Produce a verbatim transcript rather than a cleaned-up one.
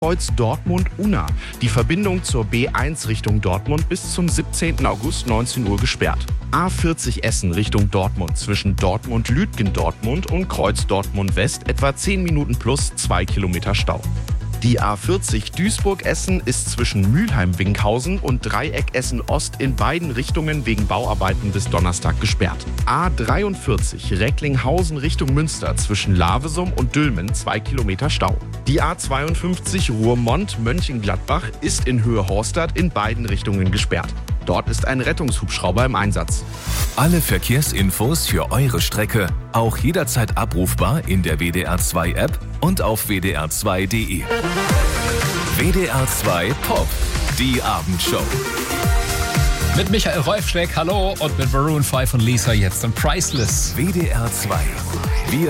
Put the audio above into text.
Kreuz Dortmund-Unna. Die Verbindung zur B eins Richtung Dortmund bis zum siebzehnten August neunzehn Uhr gesperrt. A vierzig Essen Richtung Dortmund zwischen Dortmund-Lütgen-Dortmund und Kreuz Dortmund-West etwa zehn Minuten plus zwei Kilometer Stau. Die A vierzig Duisburg-Essen ist zwischen Mülheim-Winkhausen und Dreieck Essen-Ost in beiden Richtungen wegen Bauarbeiten bis Donnerstag gesperrt. A dreiundvierzig Recklinghausen Richtung Münster zwischen Lavesum und Dülmen zwei Kilometer Stau. Die A zweiundfünfzig Ruhrmond-Mönchengladbach ist in Höhe Horstadt in beiden Richtungen gesperrt. Dort ist ein Rettungshubschrauber im Einsatz. Alle Verkehrsinfos für eure Strecke auch jederzeit abrufbar in der W D R zwei App und auf w d r zwei punkt d e. W D R zwei Pop, die Abendshow. Mit Michael Rolfschleck, hallo, und mit Maroon fünf und Lisa jetzt im Priceless. W D R zwei. Wir